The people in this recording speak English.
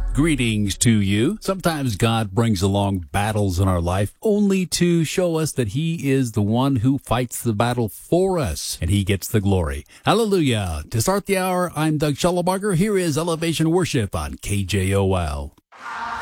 Greetings to you. Sometimes God brings along battles in our life only to show us that He is the one who fights the battle for us, and He gets the glory. Hallelujah. To start the hour, I'm Doug Schellebarger. Here is Elevation Worship on KJOL.